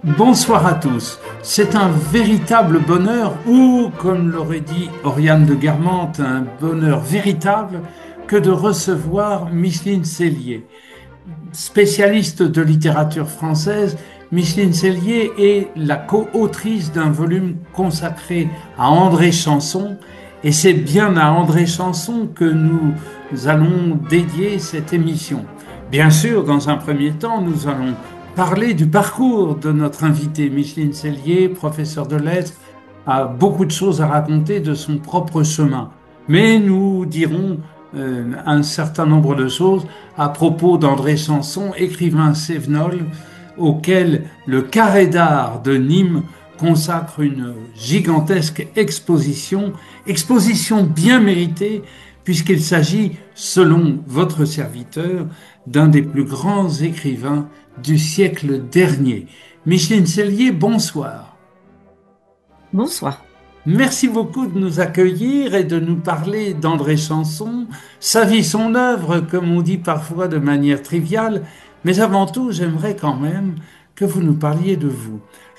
Bonsoir à tous. C'est un véritable bonheur, ou comme l'aurait dit Oriane de Guermantes, un bonheur véritable que de recevoir Micheline Cellier. Spécialiste de littérature française, Micheline Cellier est la co-autrice d'un volume consacré à André Chanson, et c'est bien à André Chanson que nous allons dédier cette émission. Bien sûr, dans un premier temps, nous allons parler du parcours de notre invitée. Micheline Cellier, professeure de lettres, a beaucoup de choses à raconter de son propre chemin. Mais nous dirons un certain nombre de choses à propos d'André Chanson, écrivain cévenol, auquel le Carré d'art de Nîmes consacre une gigantesque exposition bien méritée, puisqu'il s'agit, selon votre serviteur, d'un des plus grands écrivains du siècle dernier. Micheline Cellier, bonsoir. Bonsoir. Merci beaucoup de nous accueillir et de nous parler d'André Chanson, sa vie, son œuvre, comme on dit parfois de manière triviale, mais avant tout, j'aimerais quand même que vous nous parliez de vous.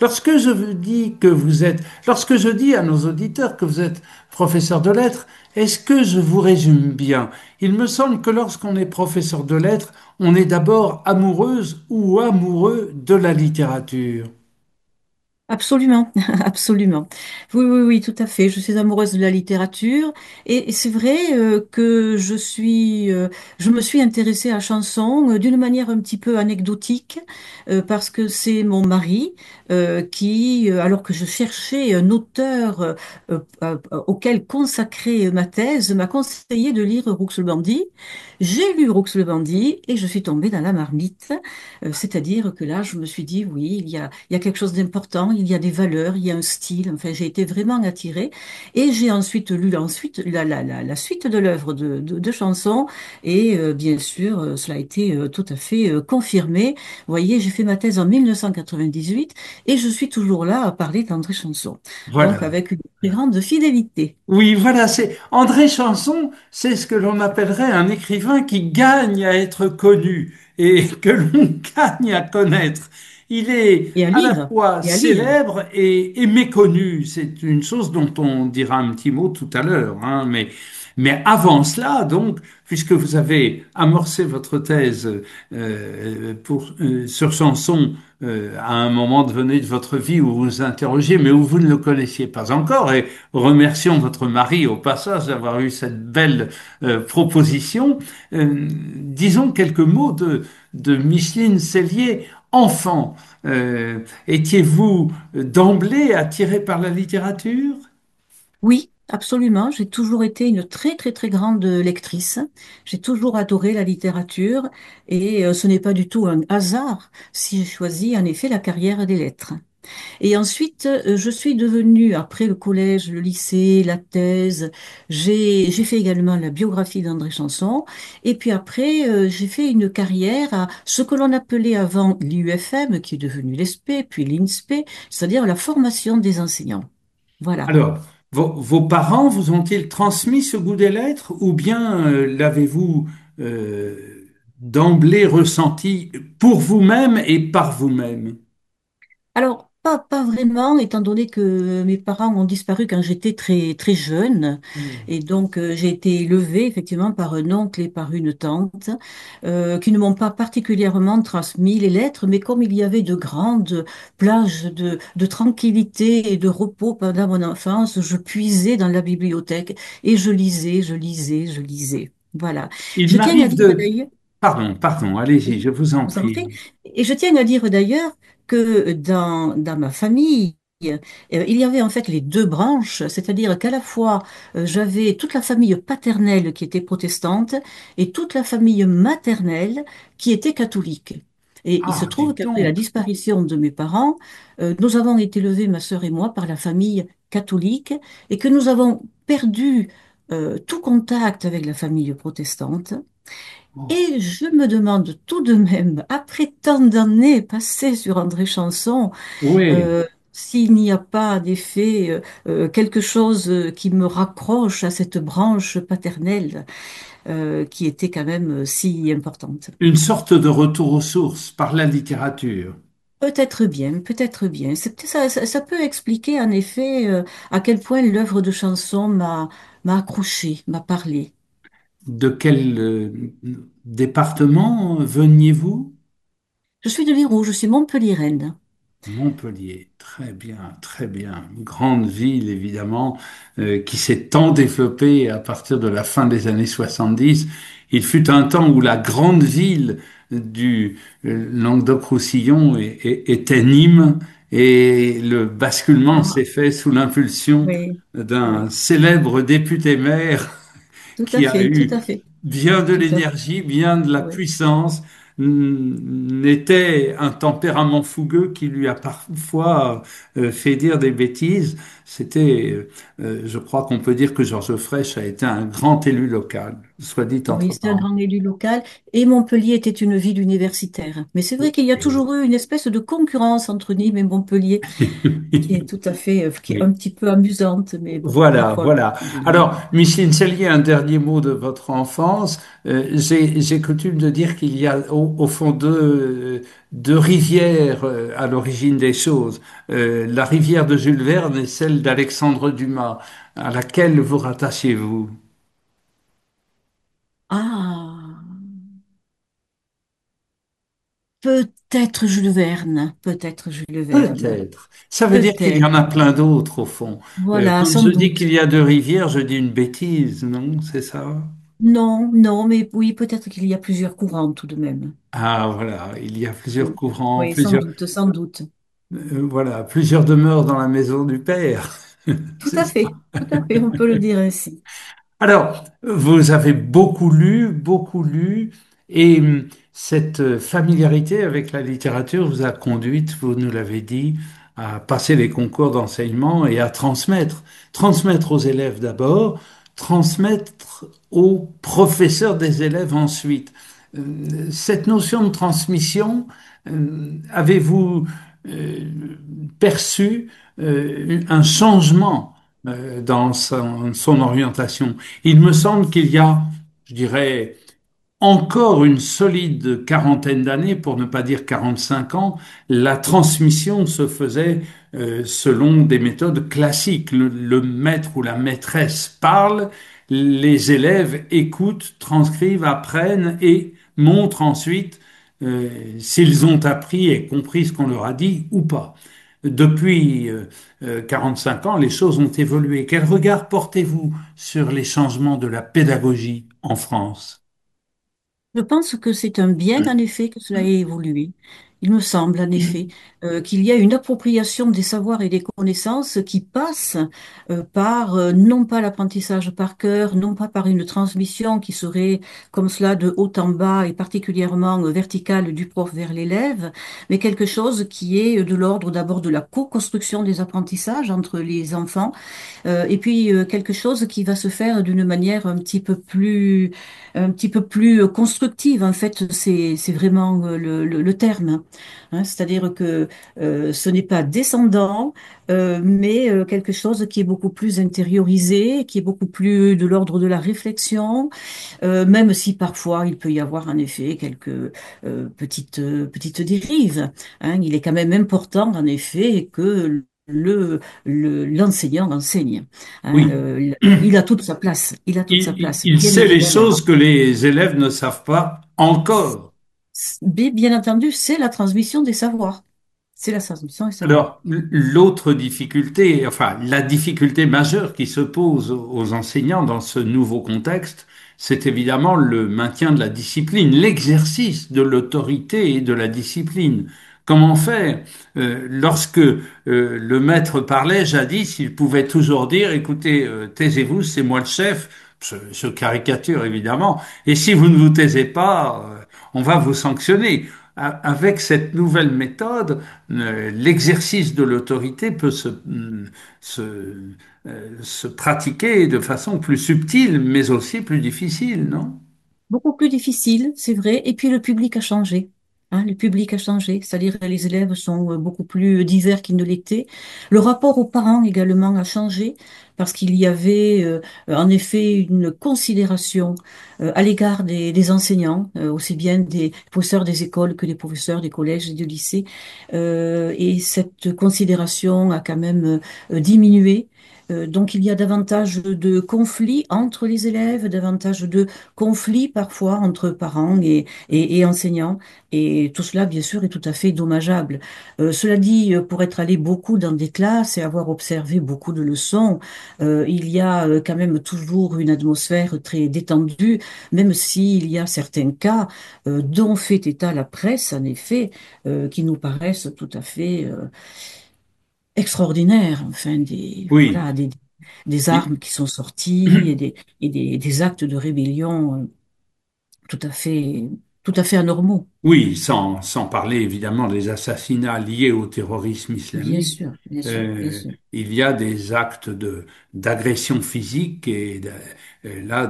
Lorsque je dis à nos auditeurs que vous êtes professeur de lettres, est-ce que je vous résume bien? Il me semble que lorsqu'on est professeur de lettres, on est d'abord amoureuse ou amoureux de la littérature. Absolument, absolument. Oui, oui, oui, tout à fait. Je suis amoureuse de la littérature et c'est vrai que je me suis intéressée à Chanson d'une manière un petit peu anecdotique parce que c'est mon mari alors que je cherchais un auteur auquel consacrer ma thèse, m'a conseillé de lire Roux-le-Bandit. J'ai lu Roux-le-Bandit et je suis tombée dans la marmite. C'est-à-dire que là, je me suis dit, oui, il y a quelque chose d'important, il y a des valeurs, il y a un style. Enfin, j'ai été vraiment attirée. Et j'ai ensuite lu la suite de l'œuvre de Chanson. Et bien sûr, cela a été tout à fait confirmé. Vous voyez, j'ai fait ma thèse en 1998 et je suis toujours là à parler d'André Chanson. Donc, Voilà. avec une très grande fidélité. Oui, voilà, c'est André Chanson, c'est ce que l'on appellerait un écrivain qui gagne à être connu et que l'on gagne à connaître. Il est Et à à la lire. fois Et à lire. célèbre et méconnu. C'est une chose dont on dira un petit mot tout à l'heure, hein, mais avant cela, donc, puisque vous avez amorcé votre thèse sur Chanson à un moment donné de votre vie où vous vous interrogez, mais où vous ne le connaissiez pas encore, et remercions votre mari au passage d'avoir eu cette belle proposition. Disons quelques mots de Micheline Cellier, enfant. Étiez-vous d'emblée attiré par la littérature? Oui, absolument. J'ai toujours été une très, très, très grande lectrice. J'ai toujours adoré la littérature et ce n'est pas du tout un hasard si j'ai choisi en effet la carrière des lettres. Et ensuite, je suis devenue, après le collège, le lycée, la thèse, j'ai fait également la biographie d'André Chanson. Et puis après, j'ai fait une carrière à ce que l'on appelait avant l'IUFM, qui est devenu l'ESP, puis l'INSPE, c'est-à-dire la formation des enseignants. Voilà. Alors, vos parents vous ont-ils transmis ce goût des lettres ou bien l'avez-vous d'emblée ressenti pour vous-même et par vous-même? Alors, pas vraiment, étant donné que mes parents ont disparu quand j'étais très, très jeune. Et donc, j'ai été élevée effectivement par un oncle et par une tante qui ne m'ont pas particulièrement transmis les lettres, mais comme il y avait de grandes plages de tranquillité et de repos pendant mon enfance, je puisais dans la bibliothèque et je lisais, je lisais, je lisais. Voilà. Il Je tiens à m'arrive dire de... d'ailleurs. Pardon, allez-y, Oui, je vous en je vous en prie. prie. Et je tiens à dire d'ailleurs que dans ma famille, il y avait en fait les deux branches, c'est-à-dire qu'à la fois j'avais toute la famille paternelle qui était protestante et toute la famille maternelle qui était catholique. Et il se Ah, trouve dites qu'après la donc. disparition de mes parents, nous avons été élevés, ma sœur et moi, par la famille catholique et que nous avons perdu tout contact avec la famille protestante. Oh, Et je me demande tout de même, après tant d'années passées sur André Chanson, oui, euh, s'il n'y a pas d'effet quelque chose qui me raccroche à cette branche paternelle qui était quand même si importante. une sorte de retour aux sources par la littérature. Peut-être bien, peut-être bien. Ça peut expliquer en effet à quel point l'œuvre de chanson m'a accroché, m'a parlé. De quel département veniez-vous? Je suis de l'Hérault, je suis montpelliéraine. Montpellier, très bien, très bien. Une grande ville, évidemment, qui s'est tant développée à partir de la fin des années 70. Il fut un temps où la grande ville du Languedoc-Roussillon était Nîmes et le basculement s'est Ah, fait sous l'impulsion oui, d'un oui, célèbre député-maire tout à qui a fait, tout eu à fait, bien de tout à fait. l'énergie, bien de la Oui. puissance, n'était un tempérament fougueux qui lui a parfois fait dire des bêtises. Je crois qu'on peut dire que Georges Frêche a été un grand élu local, soit dit Oui, entre c'était un parenthèses. grand élu local et Montpellier était une ville universitaire. Mais c'est vrai qu'il y a Oui. toujours eu une espèce de concurrence entre Nîmes et Montpellier qui est tout à fait, qui est un Oui. petit peu amusante, mais bon, ma Voilà, foi. voilà. Alors, Micheline Sellier, un dernier mot de votre enfance. J'ai coutume de dire qu'il y a au fond deux rivières à l'origine des choses. La rivière de Jules Verne et celle d'Alexandre Dumas. À laquelle vous rattachez-vous? Ah, peut-être Jules Verne, peut-être Jules Verne, Peut-être. Ça veut dire qu'il y peut-être. en a plein d'autres au fond. Voilà, Quand sans je dis qu'il doute. y a deux rivières, je dis une bêtise, non? C'est ça? Non, non, mais oui, peut-être qu'il y a plusieurs courants tout de même. Ah, voilà. Il y a plusieurs Oui, courants, oui, sans plusieurs. doute, sans doute. Voilà, plusieurs demeures dans la maison du père. C'est ça. Tout à fait, on peut le dire ainsi. Alors, vous avez beaucoup lu, et cette familiarité avec la littérature vous a conduite, vous nous l'avez dit, à passer les concours d'enseignement et à transmettre. Transmettre aux élèves d'abord, transmettre aux professeurs des élèves ensuite. Cette notion de transmission, avez-vous euh, perçu un changement dans son orientation? Il me semble qu'il y a, je dirais, encore une solide quarantaine d'années, pour ne pas dire 45 ans, la transmission se faisait selon des méthodes classiques. Le maître ou la maîtresse parle, les élèves écoutent, transcrivent, apprennent et montrent ensuite s'ils ont appris et compris ce qu'on leur a dit ou pas. Depuis 45 ans, les choses ont évolué. Quel regard portez-vous sur les changements de la pédagogie en France? Je pense que c'est un bien, en effet, que cela ait évolué. Il me semble, en effet, qu'il y a une appropriation des savoirs et des connaissances qui passe par, non pas l'apprentissage par cœur, non pas par une transmission qui serait comme cela de haut en bas et particulièrement verticale du prof vers l'élève, mais quelque chose qui est de l'ordre d'abord de la co-construction des apprentissages entre les enfants et puis quelque chose qui va se faire d'une manière un petit peu plus constructive. En fait, c'est vraiment le terme. Hein. C'est-à-dire que ce n'est pas descendant, mais quelque chose qui est beaucoup plus intériorisé, qui est beaucoup plus de l'ordre de la réflexion, même si parfois il peut y avoir en effet quelques petites dérives. Hein. Il est quand même important en effet que l'enseignant enseigne. Hein. Oui, Il a toute sa place. Il a toute sa place, il bien sait les évidemment. choses que les élèves ne savent pas encore. Bien entendu, c'est la transmission des savoirs. C'est la transmission des savoirs. Alors, l'autre difficulté, enfin, la difficulté majeure qui se pose aux enseignants dans ce nouveau contexte, c'est évidemment le maintien de la discipline, l'exercice de l'autorité et de la discipline. Comment faire? Lorsque le maître parlait jadis, il pouvait toujours dire, écoutez, taisez-vous, c'est moi le chef. Je caricature évidemment. Et si vous ne vous taisez pas, on va vous sanctionner. Avec cette nouvelle méthode, l'exercice de l'autorité peut se, se pratiquer de façon plus subtile, mais aussi plus difficile, non? Beaucoup plus difficile, c'est vrai. Et puis le public a changé. Hein, le public a changé, c'est-à-dire que les élèves sont beaucoup plus divers qu'ils ne l'étaient. Le rapport aux parents également a changé parce qu'il y avait en effet une considération à l'égard des enseignants, aussi bien des professeurs des écoles que des professeurs des collèges et du lycée. Et cette considération a quand même diminué. Donc il y a davantage de conflits entre les élèves, davantage de conflits parfois entre parents et enseignants. Et tout cela, bien sûr, est tout à fait dommageable. Cela dit, pour être allé beaucoup dans des classes et avoir observé beaucoup de leçons, il y a quand même toujours une atmosphère très détendue, même s'il y a certains cas dont fait état la presse, en effet, qui nous paraissent tout à fait extraordinaires. Enfin, Oui. voilà, des armes qui sont sorties et des actes de rébellion tout à fait, tout à fait anormaux. Oui, sans parler évidemment des assassinats liés au terrorisme Bien islamique. sûr, bien sûr, bien sûr. Il y a des actes d'agression physique là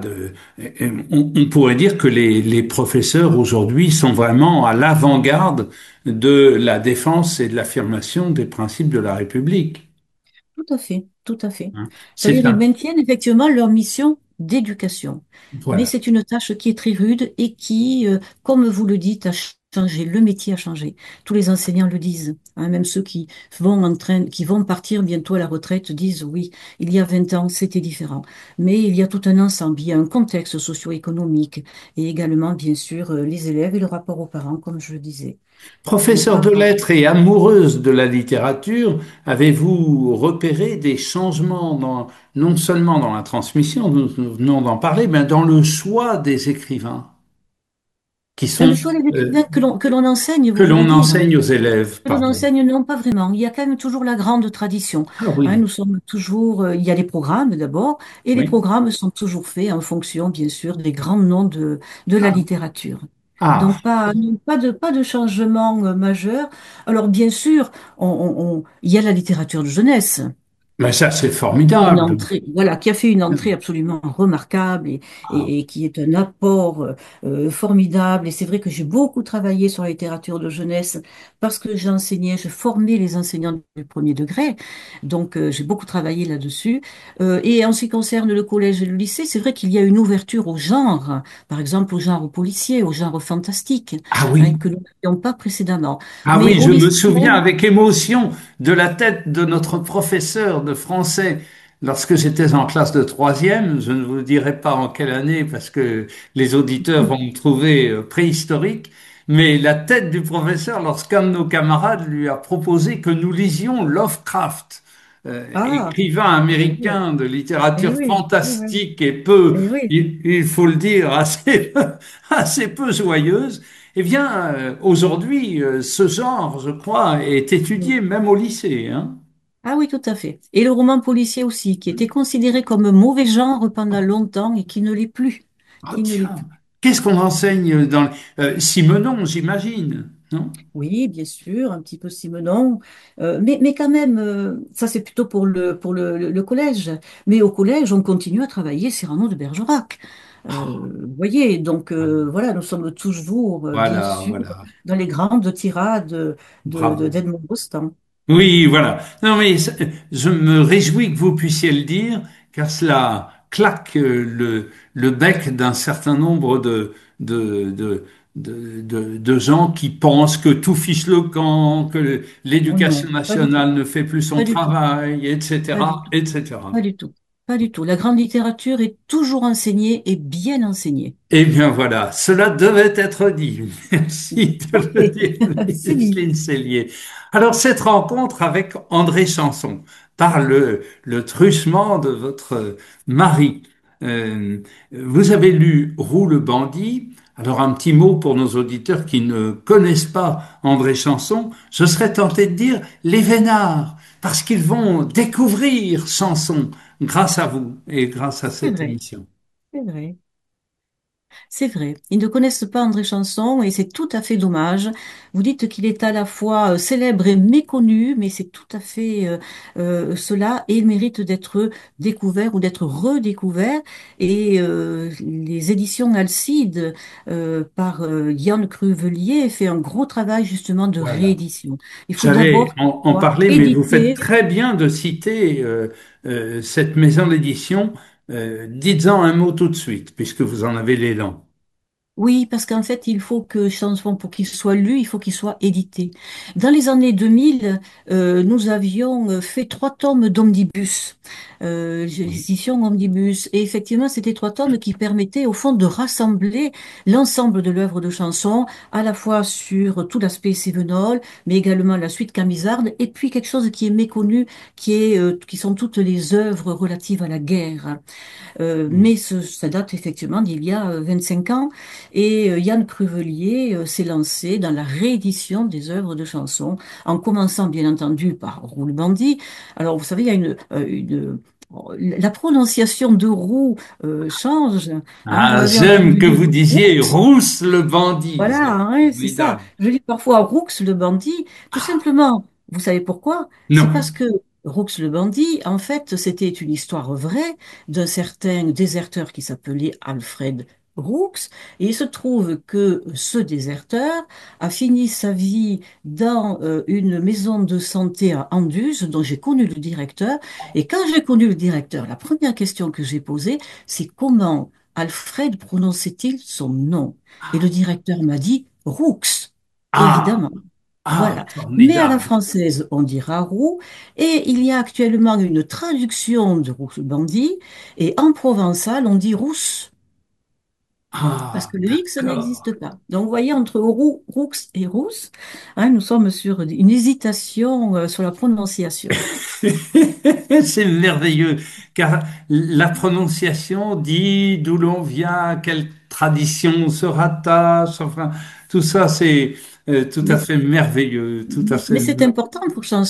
on pourrait dire que les professeurs aujourd'hui sont vraiment à l'avant-garde de la défense et de l'affirmation des principes de la République. Tout à fait, tout à fait. Hein. C'est C'est-à-dire, ils un, maintiennent effectivement leur mission d'éducation. Mais voilà. c'est une tâche qui est très rude et qui, comme vous le dites, a changé. Le métier a changé. Tous les enseignants le disent. Hein, même ceux qui vont partir bientôt à la retraite disent oui, il y a 20 ans, c'était différent. Mais il y a tout un ensemble. Il y a un contexte socio-économique et également, bien sûr, les élèves et le rapport aux parents, comme je le disais. Les Professeur de parents. lettres et amoureuse de la littérature, avez-vous repéré des changements non seulement dans la transmission, nous venons d'en parler, mais dans le choix des écrivains qui Ben, le sont, choix des euh, écrivains que l'on enseigne, que vous voulez l'on dire? enseigne aux élèves, Que l'on pardon. enseigne, non, pas vraiment. Il y a quand même toujours la grande tradition. Ah Hein, oui, nous sommes toujours, il y a les programmes d'abord, et les oui. programmes sont toujours faits en fonction, bien sûr, des grands noms de la Ah, littérature. ah, Donc pas de changement majeur. Alors bien sûr, il y a la littérature de jeunesse mais ça c'est fait une formidable. entrée, voilà, qui a fait une entrée absolument remarquable Ah, et qui est un apport formidable. Et c'est vrai que j'ai beaucoup travaillé sur la littérature de jeunesse parce que j'enseignais, je formais les enseignants du premier degré. Donc j'ai beaucoup travaillé là-dessus. Et en ce qui concerne le collège et le lycée, c'est vrai qu'il y a une ouverture au genre, par exemple au genre policier, au genre fantastique, ah hein, oui. que nous n'avions pas précédemment. Ah Mais oui, au je me lycée souviens même, avec émotion de la tête de notre professeur de français lorsque j'étais en classe de troisième. Je ne vous dirai pas en quelle année parce que les auditeurs vont me trouver préhistorique. Mais la tête du professeur lorsqu'un de nos camarades lui a proposé que nous lisions Lovecraft, ah, écrivain eh oui, américain de eh littérature oui, eh oui, fantastique et peu, eh oui. il faut le dire, assez, assez peu joyeuse. Eh bien, aujourd'hui, ce genre, je crois, est étudié même au lycée, hein. Ah oui, tout à fait. Et le roman policier aussi, qui était considéré comme mauvais genre pendant longtemps et qui ne l'est plus. Ah, Qui ne l'est tiens, plus. qu'est-ce qu'on enseigne dans Simenon, j'imagine, non? Oui, bien sûr, un petit peu Simenon. Mais quand même, ça c'est plutôt pour le collège. Mais au collège, on continue à travailler Cyrano de Bergerac. Vous voyez, donc voilà, nous sommes toujours, bien Voilà, sûr, voilà. dans les grandes tirades Bravo. d'Edmond Rostand. Oui, voilà. Non, mais je me réjouis que vous puissiez le dire, car cela claque le bec d'un certain nombre de, de, de gens qui pensent que tout fiche le camp, que Oh l'éducation non, pas du tout, nationale ne fait plus son pas du tout, travail, pas du etc., tout. etc. Pas du tout. Pas du tout. La grande littérature est toujours enseignée et bien enseignée. Eh bien voilà, cela devait être dit. Merci de le Parfait. dire, C'est dit. Micheline Cellier. Alors cette rencontre avec André Chanson, par le truchement de votre mari. Euh, Vous avez lu Roux le bandit. Alors un petit mot pour nos auditeurs qui ne connaissent pas André Chanson. Je serais tenté de dire les vénards, parce qu'ils vont découvrir Chanson grâce à vous et grâce à C'est cette vrai. émission. C'est vrai. C'est vrai. Ils ne connaissent pas André Chanson et c'est tout à fait dommage. Vous dites qu'il est à la fois célèbre et méconnu, mais c'est tout à fait cela et il mérite d'être découvert ou d'être redécouvert. Et les éditions Alcide par Yann Cruvelier fait un gros travail justement de Voilà. réédition. Il faut J'allais d'abord en pouvoir parler, mais vous faites éditer. très bien de citer cette maison d'édition. Dites-en un mot tout de suite, puisque vous en avez l'élan. Oui, parce qu'en fait, il faut que Chanson, pour qu'il soit lu, il faut qu'il soit édité. Dans les années 2000, nous avions fait 3 tomes d'omnibus, Oui. éditions omnibus. Et effectivement, c'était 3 tomes qui permettaient, au fond, de rassembler l'ensemble de l'œuvre de Chanson, à la fois sur tout l'aspect Cévenol, mais également la suite Camisarde, et puis quelque chose qui est méconnu, qui sont toutes les œuvres relatives à la guerre. Mais ça date effectivement d'il y a 25 ans. Et Yann Cruvelier s'est lancé dans la réédition des œuvres de chansons, en commençant bien entendu par Roux le bandit. Alors vous savez, il y a la prononciation de Roux change. Hein, vous Ah, m'avez j'aime entendu que dire vous disiez Roux. Rousse le bandit. Voilà, C'est hein, c'est ça. formidable. Je lis parfois Roux le bandit, tout simplement. Vous savez pourquoi? C'est parce Non. que Roux le bandit, en fait, c'était une histoire vraie d'un certain déserteur qui s'appelait Alfred Roux. Et il se trouve que ce déserteur a fini sa vie dans une maison de santé à Anduze, dont j'ai connu le directeur. Et quand j'ai connu le directeur, la première question que j'ai posée, c'est comment Alfred prononçait-il son nom? Et le directeur m'a dit Roux, Ah, évidemment. ah, Voilà. Mais à la formidable. française, on dira roux. Et il y a actuellement une traduction de Roux bandit. Et en provençal, on dit rousse. Parce Ah, que le X d'accord. n'existe pas. Donc, vous voyez, entre roux, roux et rousse, hein, nous sommes sur une hésitation sur la prononciation. C'est merveilleux, car la prononciation dit d'où l'on vient, à quelle tradition on se rattache, enfin, tout ça, c'est tout à Mais, fait merveilleux, tout à fait mais c'est important pour changer.